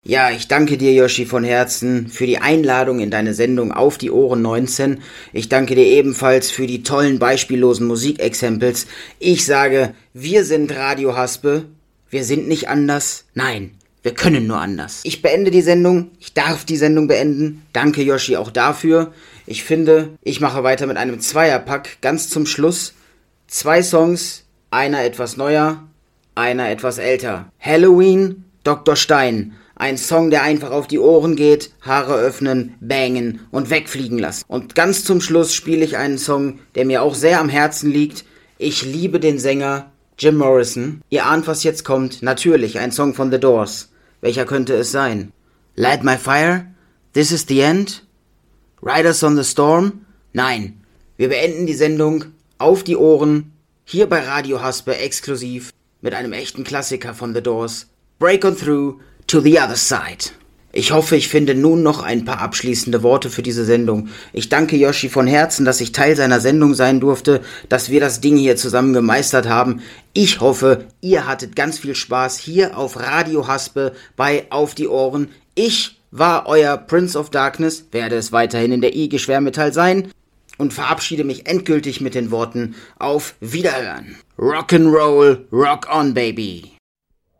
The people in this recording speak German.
Ja, ich danke dir, Yoshi, von Herzen für die Einladung in deine Sendung Auf die Ohren 19. Ich danke dir ebenfalls für die tollen, beispiellosen Musikexempels. Ich sage, wir sind Radio Haspe. Wir sind nicht anders. Nein, wir können nur anders. Ich beende die Sendung. Ich darf die Sendung beenden. Danke, Yoshi, auch dafür. Ich finde, ich mache weiter mit einem Zweierpack. Ganz zum Schluss 2 Songs, einer etwas neuer, einer etwas älter. Halloween, Dr. Stein. Ein Song, der einfach auf die Ohren geht, Haare öffnen, bangen und wegfliegen lassen. Und ganz zum Schluss spiele ich einen Song, der mir auch sehr am Herzen liegt. Ich liebe den Sänger Jim Morrison. Ihr ahnt, was jetzt kommt. Natürlich, ein Song von The Doors. Welcher könnte es sein? Light My Fire? This is the End? Riders on the Storm? Nein, wir beenden die Sendung auf die Ohren, hier bei Radio Haspe exklusiv, mit einem echten Klassiker von The Doors. Break on Through to the Other Side. Ich hoffe, ich finde nun noch ein paar abschließende Worte für diese Sendung. Ich danke Yoshi von Herzen, dass ich Teil seiner Sendung sein durfte, dass wir das Ding hier zusammen gemeistert haben. Ich hoffe, ihr hattet ganz viel Spaß hier auf Radio Haspe bei Auf die Ohren. Ich war euer Prince of Darkness, werde es weiterhin in der IG Schwermetall sein und verabschiede mich endgültig mit den Worten auf Wiederhören. Rock'n'Roll, rock on, baby.